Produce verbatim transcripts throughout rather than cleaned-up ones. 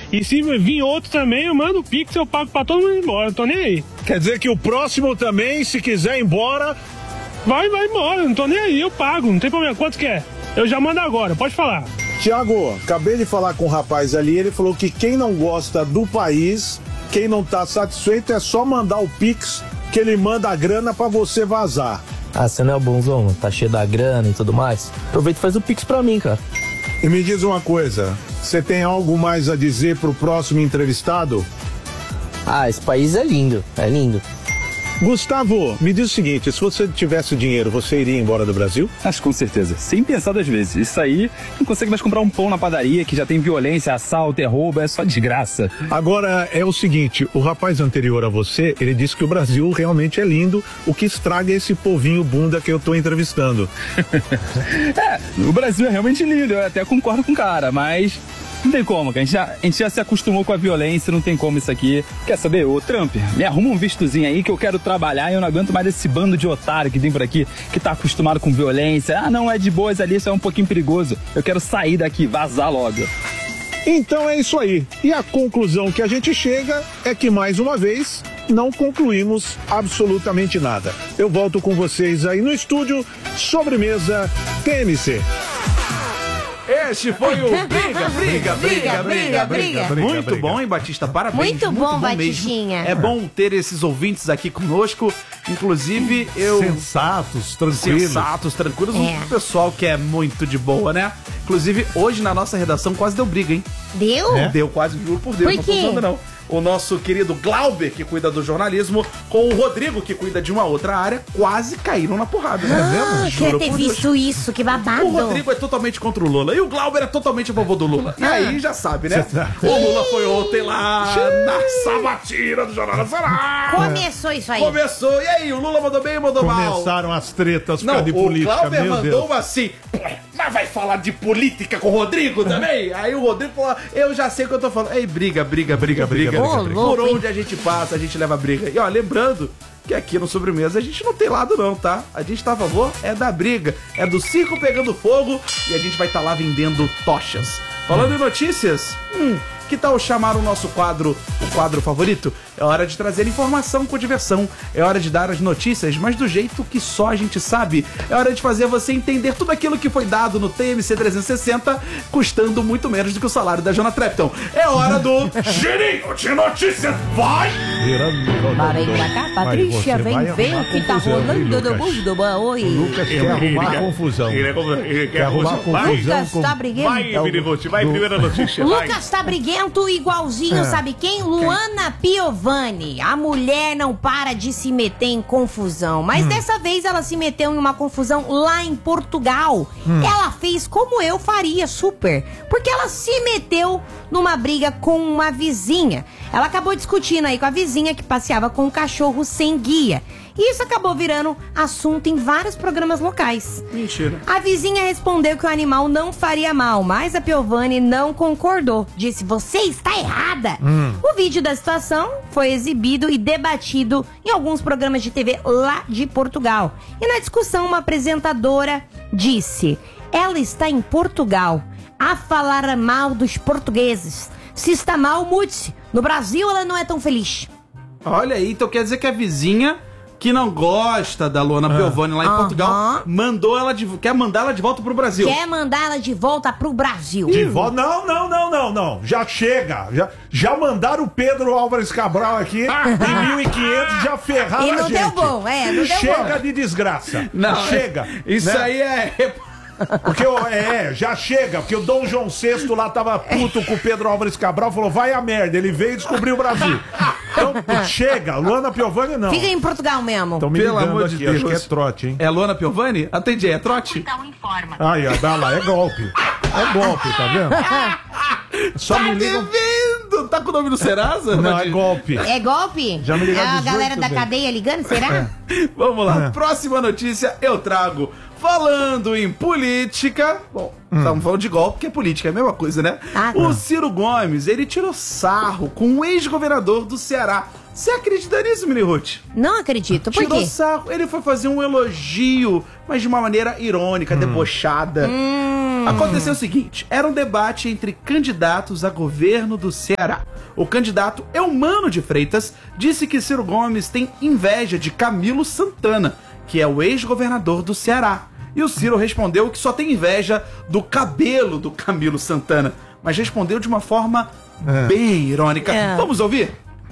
E se vir outro também, eu mando o Pix, eu pago pra todo mundo ir embora, não tô nem aí. Quer dizer que o próximo também, se quiser ir embora... Vai, vai embora, não tô nem aí, eu pago, não tem problema. Quanto que é? Eu já mando agora, pode falar. Tiago, acabei de falar com o rapaz ali, ele falou que quem não gosta do país, quem não tá satisfeito, é só mandar o Pix, que ele manda a grana pra você vazar. Ah, você não é o bonzão, tá cheio da grana e tudo mais? Aproveita e faz o Pix pra mim, cara. E me diz uma coisa, você tem algo mais a dizer pro próximo entrevistado? Ah, esse país é lindo, é lindo. Gustavo, me diz o seguinte, se você tivesse dinheiro, você iria embora do Brasil? Acho com certeza, sem pensar duas vezes. Isso aí, não consegue mais comprar um pão na padaria que já tem violência, assalto, é roubo, é só desgraça. Agora, é o seguinte, o rapaz anterior a você, ele disse que o Brasil realmente é lindo, o que estraga esse povinho bunda que eu tô entrevistando. É, o Brasil é realmente lindo, eu até concordo com o cara, mas... Não tem como, cara. A gente, já, a gente já se acostumou com a violência, não tem como isso aqui. Quer saber, ô Trump, me arruma um vistozinho aí que eu quero trabalhar e eu não aguento mais esse bando de otário que tem por aqui, que tá acostumado com violência. Ah, não, é de boas ali, isso é um pouquinho perigoso. Eu quero sair daqui, vazar logo. Então é isso aí. E a conclusão que a gente chega é que, mais uma vez, não concluímos absolutamente nada. Eu volto com vocês aí no estúdio, sobremesa T M C. Este foi o Briga, Briga, Briga, Briga, Briga. Muito bom, hein, Batista? Parabéns. Muito, muito bom, bom Batistinha. É bom ter esses ouvintes aqui conosco. Inclusive, eu... Sensatos, tranquilos. Sensatos, tranquilos. É. Um pessoal que é muito de boa, né? Inclusive, hoje na nossa redação quase deu briga, hein? Deu? É. Deu quase, juro por Deus. Por não tô quê? usando, não. O nosso querido Glauber, que cuida do jornalismo, com o Rodrigo, que cuida de uma outra área, quase caíram na porrada, né? Ah, queria ter visto isso, que babado. O Rodrigo é totalmente contra o Lula e o Glauber é totalmente a favor do Lula. E aí já sabe, né? O Lula foi ontem lá na sabatina do Jornal Nacional. Começou isso aí. Começou. E aí, o Lula mandou bem ou mandou mal? Começaram as tretas por Não, causa de o política, Glauber meu mandou Deus. uma assim, mas vai falar de política com o Rodrigo também? Aí o Rodrigo falou, eu já sei o que eu tô falando. Ei, briga, briga, briga, briga. briga, briga, briga. briga. Por onde a gente passa, a gente leva briga. E ó, lembrando que aqui no Sobremesa a gente não tem lado não, tá? A gente tá a favor é da briga, é do circo pegando fogo e a gente vai estar tá lá vendendo tochas. Falando em notícias, hum, que tal chamar o nosso quadro, o quadro favorito? É hora de trazer informação com diversão. É hora de dar as notícias, mas do jeito que só a gente sabe. É hora de fazer você entender tudo aquilo que foi dado no T M C trezentos e sessenta, custando muito menos do que o salário da Jona Trepton. É hora do Girinho de Notícias. Vai! Parei pra cá, Patrícia, vem ver o que tá rolando no mundo. Oi. Lucas quer arrumar confusão. Ele é Ele quer arrumar confusão. Lucas com... tá briguento. Vai, Mirivote, vai, primeira notícia. Vai. Lucas tá briguento igualzinho, É. sabe quem? Luana Piovani. A mulher não para de se meter em confusão, mas Hum. dessa vez ela se meteu em uma confusão lá em Portugal. Hum. Ela fez como eu faria, super, porque ela se meteu numa briga com uma vizinha. Ela acabou discutindo aí com a vizinha que passeava com um cachorro sem guia. E isso acabou virando assunto em vários programas locais. Mentira. A vizinha respondeu que o animal não faria mal, mas a Piovani não concordou. Disse, você está errada. Hum. O vídeo da situação foi exibido e debatido em alguns programas de T V lá de Portugal. E na discussão, uma apresentadora disse, ela está em Portugal a falar mal dos portugueses. Se está mal, mude-se. No Brasil, ela não é tão feliz. Olha aí, então quer dizer que a vizinha que não gosta da Luana Piovani lá em Aham. Portugal mandou ela de, quer mandar ela de volta pro Brasil. Quer mandar ela de volta pro Brasil. De volta? Não, não, não, não, não. Já chega. Já, já mandaram o Pedro Álvares Cabral aqui em mil e quinhentos, já ferraram E não a gente. deu bom, é, não deu Chega bom. de desgraça. Não, chega. Isso né? aí é... Porque eu, é, já chega, porque o Dom João sexto lá tava puto com o Pedro Álvares Cabral, falou, vai a merda, ele veio e descobriu o Brasil. Então, chega, Luana Piovani não. Fica em Portugal mesmo. Estão me Pelo ligando amor aqui, de Deus. acho que é trote, hein? É a Luana Piovani? Atendi, é trote? Aí, ó, dá lá, é golpe. É golpe, tá vendo? Só Tá me ligam... devendo! Tá com o nome do Serasa? Não, é golpe. É golpe? Já me ligaram É a dezoito galera da vezes. cadeia ligando, será? Vamos lá, É. próxima notícia eu trago. Falando em política, bom, estamos falando de golpe, que é política, é a mesma coisa, né? Ah, o tá. Ciro Gomes, ele tirou sarro com o ex-governador do Ceará. Você acredita nisso, Mini Ruth? Não acredito. Por Tirou quê? sarro, ele foi fazer um elogio, mas de uma maneira irônica, debochada. Hum, Aconteceu o seguinte, era um debate entre candidatos a governo do Ceará. O candidato Eumano de Freitas disse que Ciro Gomes tem inveja de Camilo Santana, que é o ex-governador do Ceará. E o Ciro respondeu que só tem inveja do cabelo do Camilo Santana, mas respondeu de uma forma é. bem irônica. É. Vamos ouvir?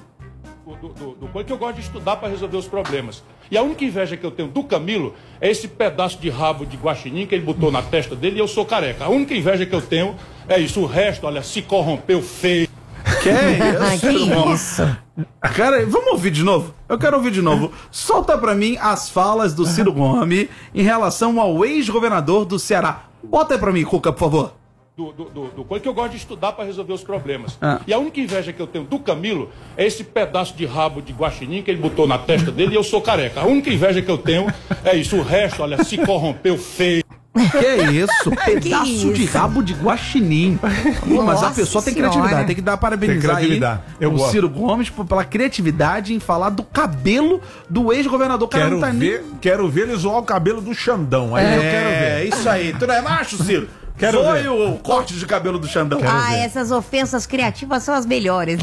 Do, do, do coisa que eu gosto de estudar para resolver os problemas. E a única inveja que eu tenho do Camilo é esse pedaço de rabo de guaxinim que ele botou na testa dele e eu sou careca. A única inveja que eu tenho é isso. O resto, olha, se corrompeu feio. Que isso? Que isso? Cara, vamos ouvir de novo? Eu quero ouvir de novo. Solta pra mim as falas do Ciro Gomes em relação ao ex-governador do Ceará. Bota aí pra mim, Cuca, por favor. Do, do, do, do coisa que eu gosto de estudar para resolver os problemas. Ah. E a única inveja que eu tenho do Camilo é esse pedaço de rabo de guaxinim que ele botou na testa dele e eu sou careca. A única inveja que eu tenho é isso. O resto, olha, se corrompeu feio. Que isso? Pedaço que isso? de rabo de guaxinim. Pô, mas a pessoa tem criatividade. Tem que dar parabenizar aí eu o gosto. Ciro Gomes pela criatividade em falar do cabelo do ex-governador. Quero, não tá ver, nem... quero ver ele zoar o cabelo do Xandão. Aí é, eu quero ver. É, isso aí. Tu não é macho, Ciro? Quero Foi ver. o corte de cabelo do Xandão. Quero ah, ver. Essas ofensas criativas são as melhores.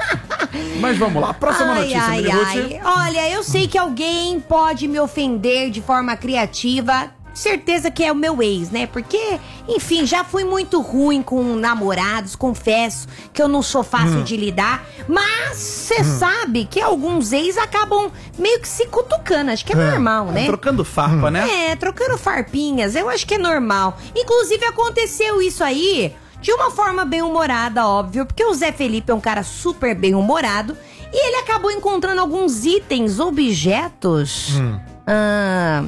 Mas vamos lá, próxima ai, notícia, ai, ai. Olha, eu sei que alguém pode me ofender de forma criativa. Certeza que é o meu ex, né? Porque, enfim, já fui muito ruim com namorados, confesso que eu não sou fácil hum. de lidar. Mas você hum. sabe que alguns ex acabam meio que se cutucando. Acho que é, é. normal, né? É, trocando farpa, hum. né? É, trocando farpinhas. Eu acho que é normal. Inclusive, aconteceu isso aí de uma forma bem humorada, óbvio. Porque o Zé Felipe é um cara super bem humorado. E ele acabou encontrando alguns itens, objetos... Hum. Ah...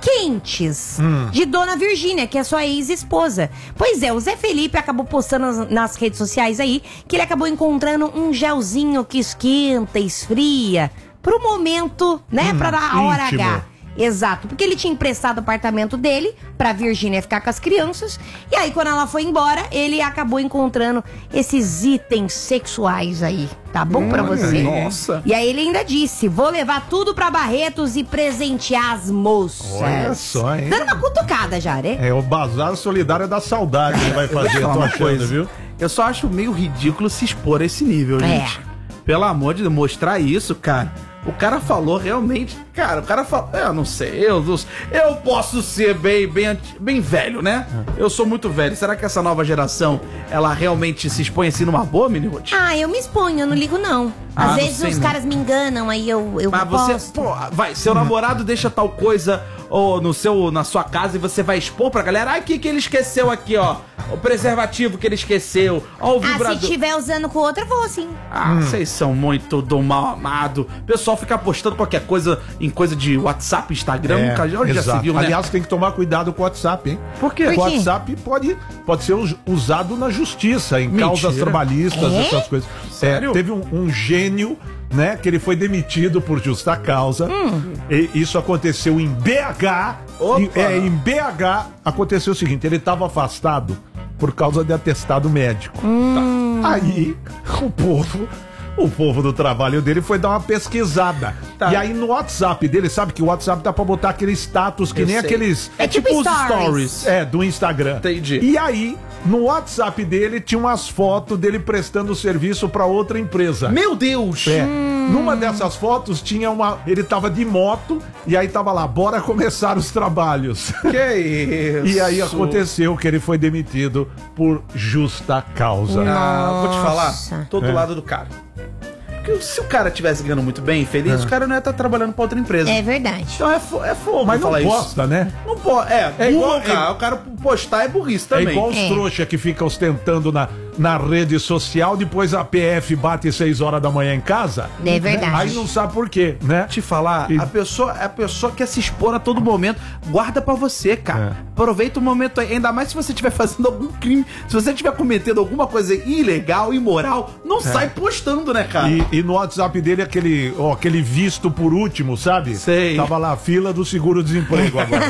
quentes hum. de Dona Virgínia, que é sua ex-esposa. Pois é, o Zé Felipe acabou postando nas, nas redes sociais aí que ele acabou encontrando um gelzinho que esquenta, esfria, pro momento, né, hum, pra dar a hora íntimo. H. Exato, porque ele tinha emprestado o apartamento dele pra Virgínia ficar com as crianças. E aí, quando ela foi embora, ele acabou encontrando esses itens sexuais aí. Tá bom hum, pra você? Nossa. E aí ele ainda disse, vou levar tudo pra Barretos e presentear as moças. Olha só, hein? Dando uma cutucada já, né? É o bazar solidário da saudade que vai fazer, eu tô achando, coisa, viu? Eu só acho meio ridículo se expor a esse nível, gente. É. Pelo amor de Deus, mostrar isso, cara. O cara falou realmente... Cara, o cara falou... Eu não sei, eu, eu posso ser bem, bem, bem velho, né? Eu sou muito velho. Será que essa nova geração, ela realmente se expõe assim numa boa, Mini Ruth? Ah, eu me exponho, eu não ligo não. Às ah, vezes não os não. caras me enganam, aí eu, eu Mas posto. você... Pô, vai, seu namorado deixa tal coisa ou no seu, na sua casa e você vai expor pra galera. Ai, o que que ele esqueceu aqui, ó? O preservativo que ele esqueceu. Ó, o vibrador. Ah, se tiver usando com outro, eu vou sim. Ah, hum. vocês são muito do mal amado. O pessoal fica postando qualquer coisa em coisa de WhatsApp, Instagram. É, nunca, onde já se viu, né? Aliás, tem que tomar cuidado com o WhatsApp, hein? Por quê? O WhatsApp pode, pode ser usado na justiça, em Mentira. causas trabalhistas, é? essas coisas. Sério? É, teve um, um gênio, né, que ele foi demitido por justa causa. Hum. E isso aconteceu em B H. Em, é, em B H aconteceu o seguinte, ele estava afastado por causa de atestado médico. Hum. Tá. Aí, o povo... O povo do trabalho dele foi dar uma pesquisada. Tá. E aí no WhatsApp dele, sabe que o WhatsApp dá pra botar aquele status que Eu nem sei. aqueles... É, é tipo, tipo os stories. stories. É, do Instagram. Entendi. E aí, no WhatsApp dele, tinha umas fotos dele prestando serviço pra outra empresa. Meu Deus! É. Hum. Numa dessas fotos tinha uma... Ele tava de moto e aí tava lá, bora começar os trabalhos. Que isso? E aí aconteceu que ele foi demitido por justa causa. Ah, vou te falar, tô do é. lado do cara. Porque se o cara estivesse ganhando muito bem, feliz, é. o cara não ia estar trabalhando pra outra empresa. É verdade. Então é, fo é fogo. Mas não falar posta, isso. né? Não pode. É, é igual, cara. é, o cara postar é burrice também. É igual os é. trouxa que ficam ostentando na, na rede social, depois a P F bate seis horas da manhã em casa. É verdade. Aí não sabe por quê, né? Te falar, e... a pessoa, a pessoa quer se expor a todo momento. Guarda pra você, cara. É. Aproveita o momento aí. Ainda mais se você estiver fazendo algum crime. Se você estiver cometendo alguma coisa ilegal, imoral, não é. sai postando, né, cara? E, e no WhatsApp dele, aquele, ó, aquele visto por último, sabe? Sei. Tava lá, fila do seguro-desemprego agora.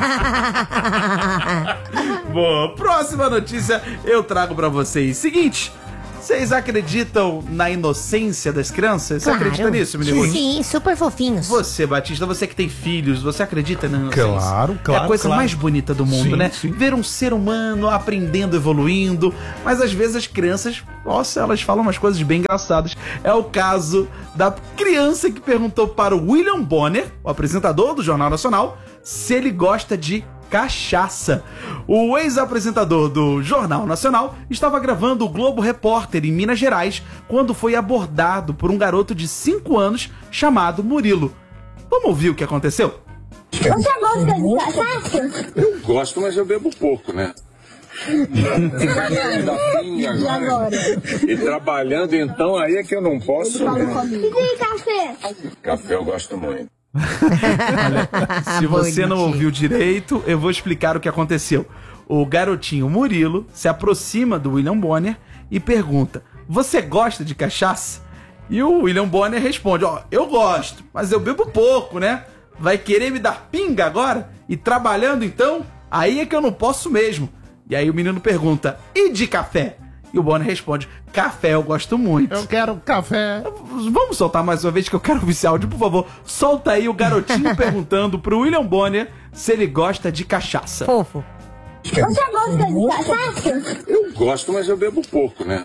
Bom, próxima notícia eu trago pra vocês. Seguinte, Vocês acreditam na inocência das crianças? Você Claro. acredita nisso, menino? Sim, super fofinhos. Você, Batista, você que tem filhos, você acredita na inocência? Claro, claro, É a coisa claro. mais bonita do mundo, Sim, né? sim. Ver um ser humano aprendendo, evoluindo. Mas às vezes as crianças, nossa, elas falam umas coisas bem engraçadas. É o caso da criança que perguntou para o William Bonner, o apresentador do Jornal Nacional, se ele gosta de cachaça. O ex-apresentador do Jornal Nacional estava gravando o Globo Repórter em Minas Gerais quando foi abordado por um garoto de cinco anos chamado Murilo. Vamos ouvir o que aconteceu? Você gosta de cachaça? Eu gosto, mas eu bebo pouco, né? Ficar da pinga agora. E trabalhando, então, aí é que eu não posso. E café? Café eu gosto muito. Se você não ouviu direito, eu vou explicar o que aconteceu. O garotinho Murilo se aproxima do William Bonner e pergunta: você gosta de cachaça? E o William Bonner responde: ó, eu gosto, mas eu bebo pouco, né? Vai querer me dar pinga agora? E trabalhando então? Aí é que eu não posso mesmo. E aí o menino pergunta: e de café? E o Bonner responde: café eu gosto muito. Eu quero café. Vamos soltar mais uma vez que eu quero ouvir esse áudio, por favor. Solta aí o garotinho perguntando pro William Bonner se ele gosta de cachaça. Fofo. Você gosta de cachaça? Eu gosto, mas eu bebo pouco, né?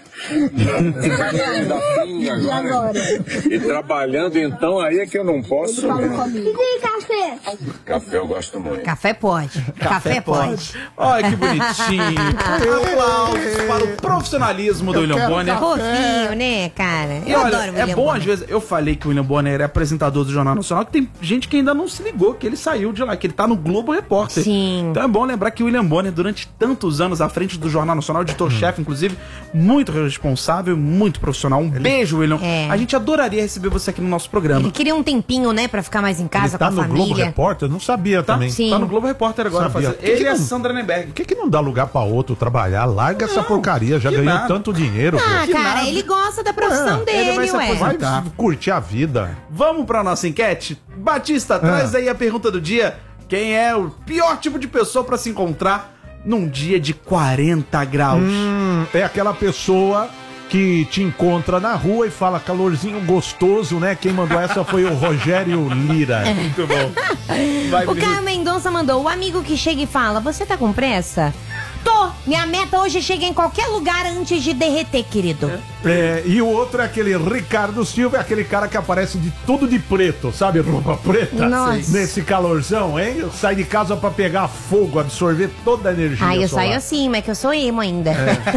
Ficar da pinga agora. E trabalhando, então, aí é que eu não posso. E café? Café eu gosto muito. Café pode. Café, pode. Olha que bonitinho. Aplausos para o profissionalismo do William Bonner. Fofinho, né, cara? E Eu olha, adoro o é William bom Bonner. às vezes, eu falei que o William Bonner é apresentador do Jornal Nacional, que tem gente que ainda não se ligou que ele saiu de lá, que ele tá no Globo Repórter. Sim. Então é bom lembrar que o William Bonner, durante tantos anos à frente do Jornal Nacional, editor-chefe, inclusive, muito responsável, muito profissional. Um beijo, William. É. A gente adoraria receber você aqui no nosso programa. Ele queria um tempinho, né, pra ficar mais em casa Ele tá com a no família. Globo Repórter? Não sabia Tá? também. Sim. Tá no Globo Repórter agora. Sabia. Fazendo. Que que Ele e a não- Sandra Nenberg. Por que, que não dá lugar pra outro trabalhar? Larga essa porcaria, já que ganhou nada. tanto dinheiro. Ah, Que cara, nada. ele gosta da profissão Ah, dele, ele vai se ué. aposentar. Vai Tá. curtir a vida. Vamos pra nossa enquete? Batista, traz aí a pergunta do dia. Quem é o pior tipo de pessoa pra se encontrar num dia de quarenta graus? Hum, é aquela pessoa que te encontra na rua e fala calorzinho gostoso, né? Quem mandou essa foi o Rogério Lira. Muito bom. Vai, O menino. Caio Mendonça mandou, o amigo que chega e fala, você tá com pressa? Tô! Minha meta hoje é chegar em qualquer lugar antes de derreter, querido. É, e o outro é aquele Ricardo Silva, é aquele cara que aparece de tudo de preto, sabe? Roupa preta. Nossa. Nesse calorzão, hein? Sai de casa pra pegar fogo, absorver toda a energia Ah, eu solar. saio assim, mas que eu sou emo ainda.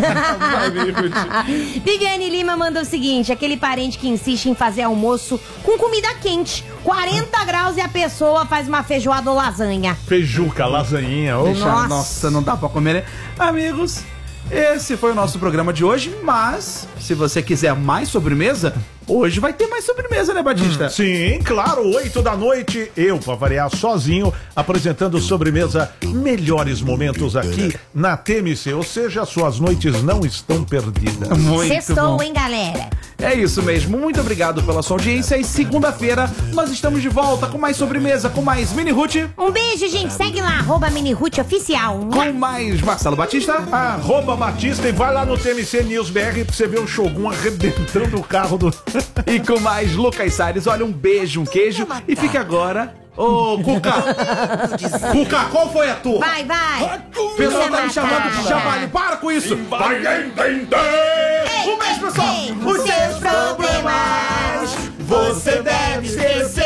Viviane Lima mandou o seguinte, aquele parente que insiste em fazer almoço com comida quente, quarenta graus e a pessoa faz uma feijoada ou lasanha. Feijuca, lasanhinha. ô. Deixa- Nossa. Nossa, não dá pra comer, né? Amigos, esse foi o nosso programa de hoje, mas se você quiser mais sobremesa, hoje vai ter mais sobremesa, né, Batista? Sim, claro, oito da noite, eu, pra variar, sozinho, apresentando sobremesa, melhores momentos aqui na T M C, ou seja, suas noites não estão perdidas. Muito Sextou, bom. hein, galera? É isso mesmo, muito obrigado pela sua audiência e segunda-feira nós estamos de volta com mais sobremesa, com mais Mini Ruth, Um beijo, gente. Segue lá, arroba Minirute Oficial. com mais Marcelo Batista. Arroba Batista e vai lá no T M C News B R pra você ver o Shogun arrebentando o carro do... E com mais Lucas Salles. Olha, um beijo, um queijo. E fique agora. Ô, Cuca! Cuca, qual foi a tua? Vai, vai. O pessoal tá me Você chamando de matada. javali. Para com isso! Vai entender! Um beijo, pessoal! Os seus problemas você deve esquecer.